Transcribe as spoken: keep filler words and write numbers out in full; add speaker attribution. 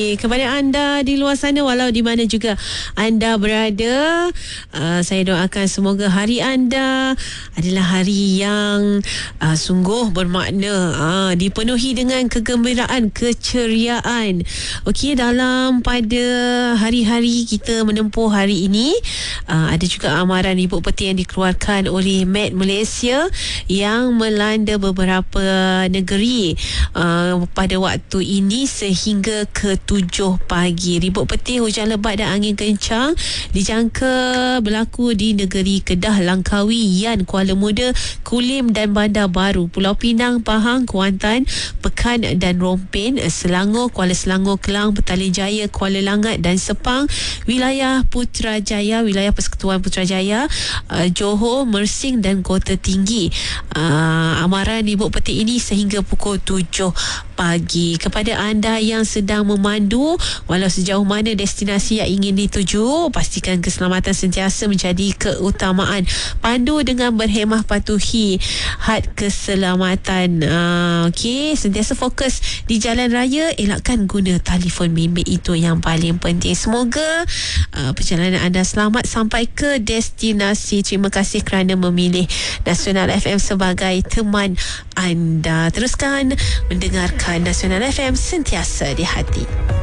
Speaker 1: Kepada anda di luar sana, walau di mana juga anda berada, uh, saya doakan semoga hari anda adalah hari yang uh, sungguh bermakna, uh, dipenuhi dengan kegembiraan, keceriaan. Okey, dalam pada hari-hari kita menempuh hari ini, uh, ada juga amaran ibu peti yang dikeluarkan oleh Met Malaysia yang melanda beberapa negeri uh, pada waktu ini sehingga ke tujuh pagi. Ribut peti, hujan lebat dan angin kencang dijangka berlaku di negeri Kedah, Langkawi, Yan, Kuala Muda, Kulim dan Bandar Baru, Pulau Pinang, Pahang, Kuantan, Pekan dan Rompin, Selangor, Kuala Selangor, Kelang, Petaling Jaya, Kuala Langat dan Sepang, wilayah Putrajaya, wilayah Persekutuan Putrajaya, uh, Johor, Mersing dan Kota Tinggi. Uh, amaran ribut peti ini sehingga pukul tujuh pagi. Kepada anda yang sedang memandu, walau sejauh mana destinasi yang ingin dituju, pastikan keselamatan sentiasa menjadi keutamaan. Pandu dengan berhemah, patuhi had keselamatan. Uh, Okey, sentiasa fokus di jalan raya, elakkan guna telefon bimbit, itu yang paling penting. Semoga uh, perjalanan anda selamat sampai ke destinasi. Terima kasih kerana memilih Nasional F M sebagai teman anda. Teruskan mendengarkan Nasional F M, sentiasa di hati.